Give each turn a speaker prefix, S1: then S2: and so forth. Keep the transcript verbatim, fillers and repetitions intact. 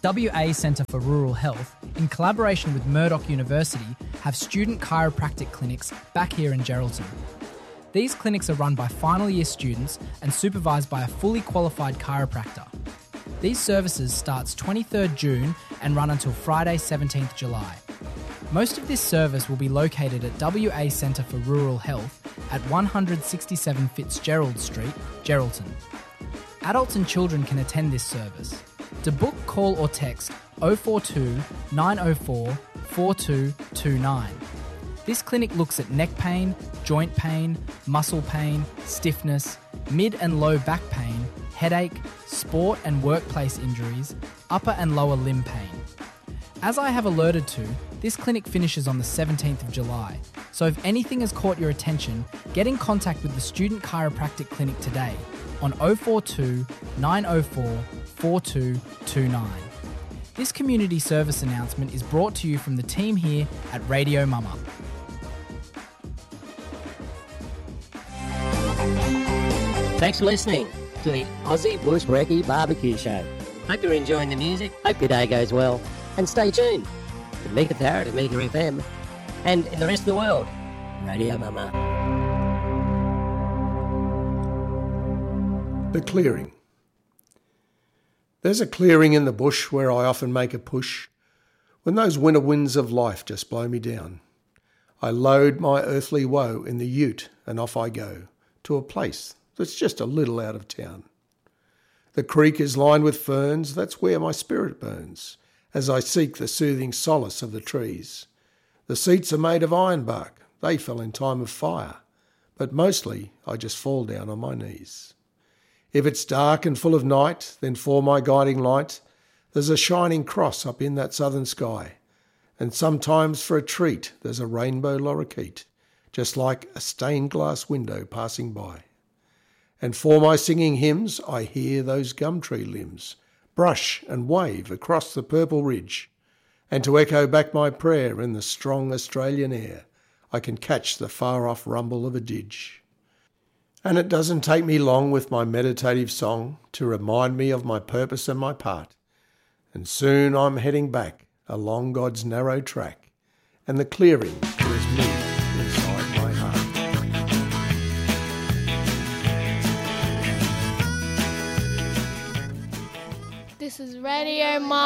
S1: W A Centre for Rural Health, in collaboration with Murdoch University, have student chiropractic clinics back here in Geraldton. These clinics are run by final year students and supervised by a fully qualified chiropractor. These services starts twenty-third June and run until Friday seventeenth July. Most of this service will be located at W A Centre for Rural Health at one sixty-seven Fitzgerald Street, Geraldton. Adults and children can attend this service. To book, call or text oh four two, nine oh four, four two two nine. This clinic looks at neck pain, joint pain, muscle pain, stiffness, mid and low back pain, headache, sport and workplace injuries, upper and lower limb pain. As I have alerted to, this clinic finishes on the seventeenth of July, so if anything has caught your attention, get in contact with the Student Chiropractic Clinic today on oh four two, nine oh four, four two two nine. This community service announcement is brought to you from the team here at Radio Mama.
S2: Thanks for listening to the Aussie Bush Brekkie Barbecue Show. Hope you're enjoying the music, hope your day goes well, and stay tuned to Meekatharra to Meeka F M, and in the rest of the world, Radio Mama.
S3: The clearing. There's a clearing in the bush where I often make a push when those winter winds of life just blow me down. I load my earthly woe in the ute and off I go to a place that's just a little out of town. The creek is lined with ferns, that's where my spirit burns as I seek the soothing solace of the trees. The seats are made of ironbark, they fell in time of fire, but mostly I just fall down on my knees. If it's dark and full of night, then for my guiding light, there's a shining cross up in that southern sky, and sometimes for a treat there's a rainbow lorikeet, just like a stained glass window passing by. And for my singing hymns I hear those gumtree limbs brush and wave across the purple ridge, and to echo back my prayer in the strong Australian air, I can catch the far-off rumble of a didge. And it doesn't take me long with my meditative song to remind me of my purpose and my part, and soon I'm heading back along God's narrow track, and the clearing is me inside my heart.
S4: This is Radio Mama.